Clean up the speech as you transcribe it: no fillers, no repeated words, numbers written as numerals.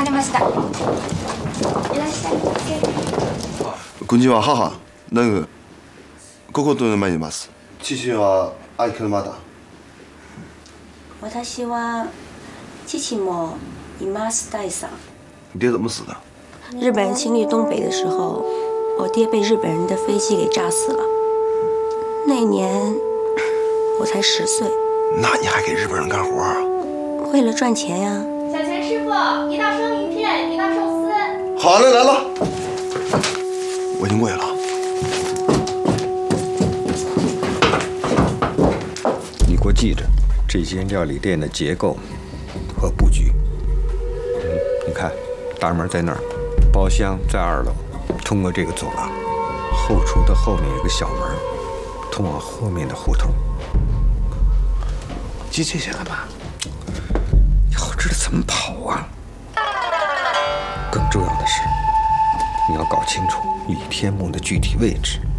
かりました。いらっしゃいませ。 こんにちは、母。ここと参ります。父は愛車だ。 私は父もいます大嫂。 你爹怎么死的？ 日本人侵略东北的时候，我爹被日本人的飞机给炸死了。那年我才10岁。 那你还给日本人干活啊？ 为了赚钱呀。 小钱师傅，一道生鱼片，一道寿司。 好嘞，来了。我已经过去了。 你给我记着这间料理店的结构和布局。你看，大门在那儿，包厢在2楼，通过这个走廊，后厨的后面有个小门，通往后面的胡同。 记这些干嘛？ 要知道怎么跑啊！更重要的是，你要搞清楚李天梦的具体位置。